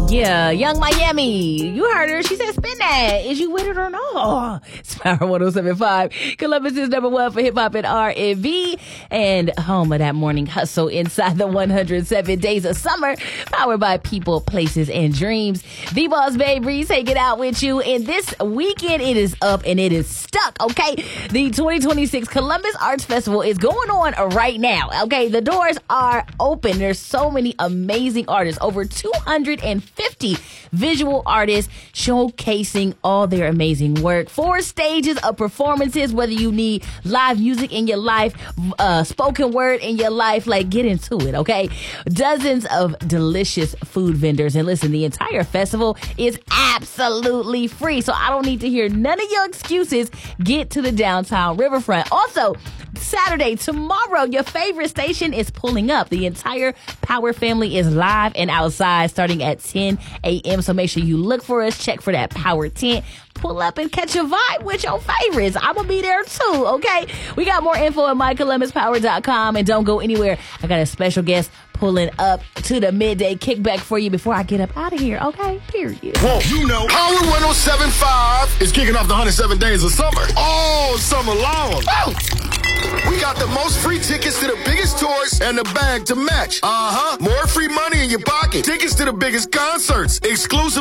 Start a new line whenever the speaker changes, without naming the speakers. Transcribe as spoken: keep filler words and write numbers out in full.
Yeah, Young Miami. You heard her. She said, spin that. Is you with it or not? It's Power one oh seven point five. Columbus is number one for hip hop and R and B. And home of that morning hustle inside the one hundred seven days of summer. Powered by people, places, and dreams. The Boss Babe Reese hanging out with you. And this weekend, it is up and it is stuck, okay? The twenty twenty-six Columbus Arts Festival is going on right now, okay? The doors are open. There's so many amazing artists. Over two hundred fifty visual artists showcasing all their amazing work. Four stages of performances, whether you need live music in your life, uh, spoken word in your life, like get into it, okay? Dozens of delicious food vendors. And listen, the entire festival is absolutely free. So I don't need to hear none of your excuses. Get to the downtown riverfront. Also, Saturday, tomorrow, your favorite station is pulling up. The entire Power family is live and outside starting at ten a.m. So make sure you look for us. Check for that Power tent. Pull up and catch a vibe with your favorites. I'm going to be there too, okay? We got more info at my columbus power dot com. And don't go anywhere. I got a special guest pulling up to the midday kickback for you before I get up out of here, okay? Period.
Whoa, you know, Power one oh seven point five is kicking off the one hundred seven days of summer. All summer long. Woo! We got the most free tickets to the biggest tours and the bag to match. Uh-huh. More free money in your pocket. Tickets to the biggest concerts. Exclusive